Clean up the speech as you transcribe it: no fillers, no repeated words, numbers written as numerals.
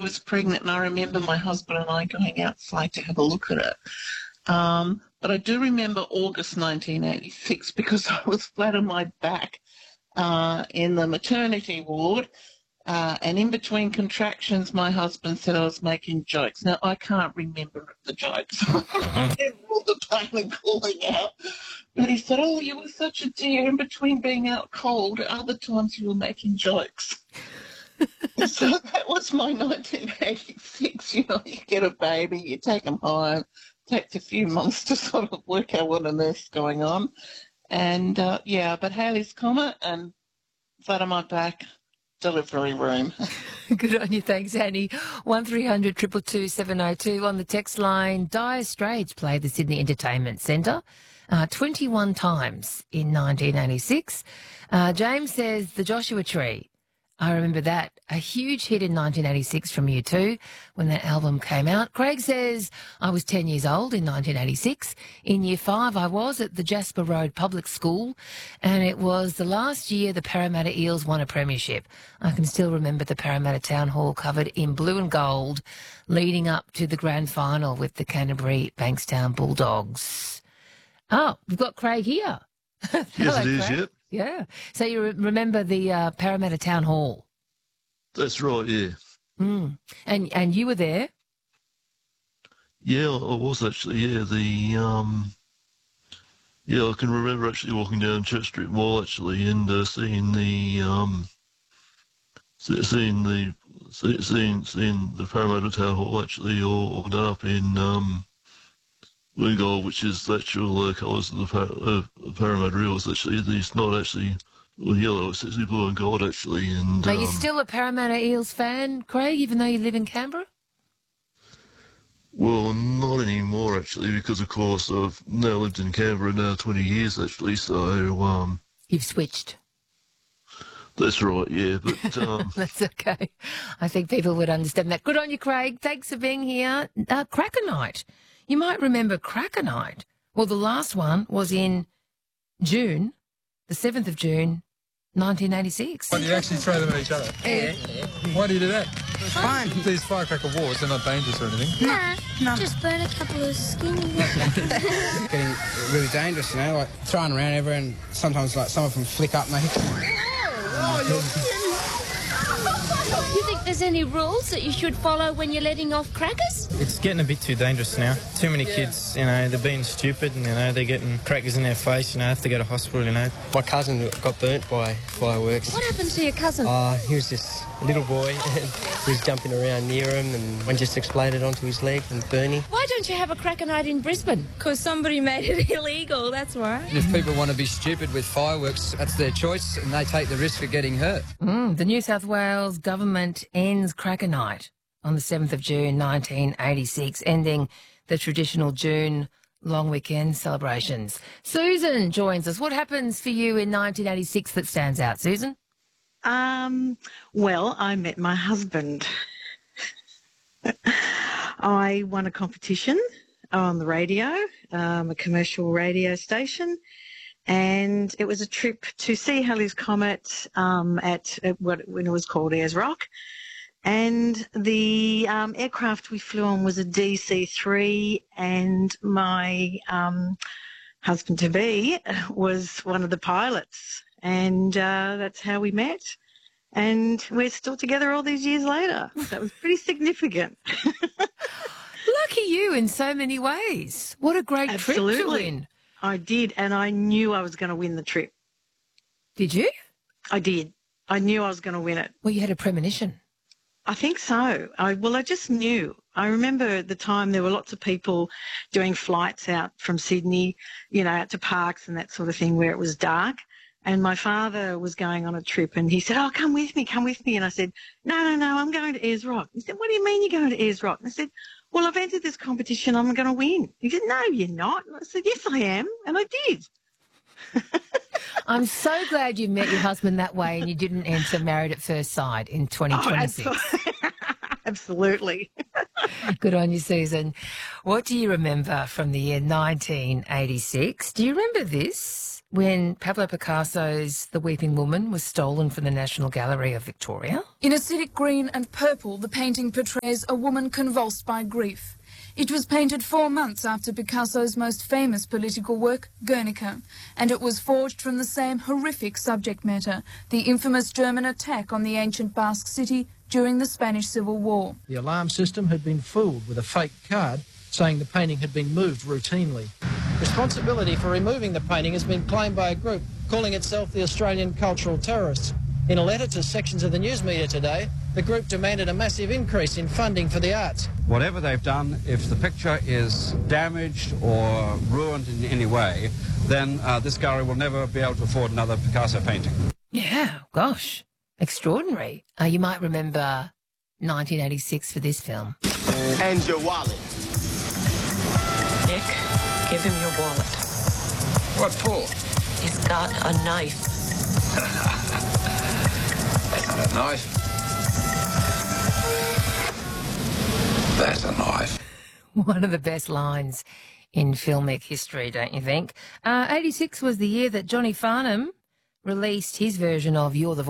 was pregnant, and I remember my husband and I going outside to have a look at it. But I do remember August 1986 because I was flat on my back in the maternity ward. And in between contractions, my husband said I was making jokes. Now, I can't remember the jokes. I remember all the pain and calling out. But he said, oh, you were such a dear. In between being out cold, at other times you were making jokes. So that was my 1986. You know, you get a baby, you take them home. Takes a few months to sort of work out what on earth's going on. And, but Halley's Comet and flat on my back, delivery room. Good on you. Thanks, Annie. 1300 222 702 on the text line. Dire Straits played the Sydney Entertainment Centre 21 times in 1986. James says the Joshua Tree. I remember that. A huge hit in 1986 from U2 when that album came out. Craig says I was 10 years old in 1986. In Year 5 I was at the Jasper Road Public School, and it was the last year the Parramatta Eels won a premiership. I can still remember the Parramatta Town Hall covered in blue and gold leading up to the grand final with the Canterbury Bankstown Bulldogs. Oh, we've got Craig here. Yes, Hello, it is, Craig. yep. Yeah. So you remember the Parramatta Town Hall? That's right, yeah. Mm. And you were there? Yeah, I was actually, yeah. I can remember actually walking down Church Street Mall actually and seeing the Parramatta Town Hall actually all done up in blue and gold, which is the actual colours of the Parramatta Eels. Actually, it's not actually yellow; it's actually blue and gold actually. And are you still a Parramatta Eels fan, Craig, even though you live in Canberra? Well, not anymore actually, because of course I've now lived in Canberra now 20 years actually. So you've switched. That's right, yeah. But that's okay. I think people would understand that. Good on you, Craig. Thanks for being here. Cracker Night. You might remember Cracker Night. Well, the last one was in June, the 7th of June, 1986. Why do you actually throw them at each other? Yeah. Why do you do that? Fun. These firecracker wars, they're not dangerous or anything. No. Just burn a couple of skinny. Getting really dangerous, you know, like throwing around everywhere, and sometimes like some of them flick up and they hit You think there's any rules that you should follow when you're letting off crackers? It's getting a bit too dangerous now. Too many kids, you know, they're being stupid and, you know, they're getting crackers in their face, you know, have to go to hospital, you know. My cousin got burnt by fireworks. What happened to your cousin? He was just a little boy and he was jumping around near him and one just exploded onto his leg and burning. Why don't you have a cracker night in Brisbane? Because somebody made it illegal, that's why. If people want to be stupid with fireworks, that's their choice and they take the risk of getting hurt. The New South Wales government ends Cracker Night on the 7th of June 1986, ending the traditional June long weekend celebrations. Susan joins us. What happens for you in 1986 that stands out, Susan? Well, I met my husband. I won a competition on the radio, a commercial radio station, and it was a trip to see Halley's Comet when it was called Ayers Rock. And the aircraft we flew on was a DC-3, and my husband-to-be was one of the pilots. And that's how we met. And we're still together all these years later. That was pretty significant. Lucky you in so many ways. What a great trip to win. I did, and I knew I was going to win the trip. Did you? I did. I knew I was going to win it. Well, you had a premonition. I think so. I just knew. I remember at the time there were lots of people doing flights out from Sydney, you know, out to parks and that sort of thing where it was dark. And my father was going on a trip and he said, oh, come with me. And I said, no, I'm going to Ayers Rock. He said, what do you mean you're going to Ayers Rock? And I said, well, I've entered this competition. I'm going to win. He said, no, you're not. And I said, yes, I am. And I did. I'm so glad you met your husband that way and you didn't enter Married at First Sight in 2026. Oh, absolutely. Good on you, Susan. What do you remember from the year 1986? Do you remember this? when Pablo Picasso's The Weeping Woman was stolen from the National Gallery of Victoria. In acidic green and purple, the painting portrays a woman convulsed by grief. It was painted 4 months after Picasso's most famous political work, Guernica, and it was forged from the same horrific subject matter, the infamous German attack on the ancient Basque city during the Spanish Civil War. The alarm system had been fooled with a fake card saying the painting had been moved routinely. Responsibility for removing the painting has been claimed by a group calling itself the Australian Cultural Terrorists. In a letter to sections of the news media today, the group demanded a massive increase in funding for the arts. Whatever they've done, if the picture is damaged or ruined in any way, then this gallery will never be able to afford another Picasso painting. Yeah, gosh, extraordinary. You might remember 1986 for this film. And your wallet. Nick, give him your wallet. What for? He's got a knife. That's not a knife. That's a knife. One of the best lines in filmic history, don't you think? 86 was the year that Johnny Farnham released his version of You're the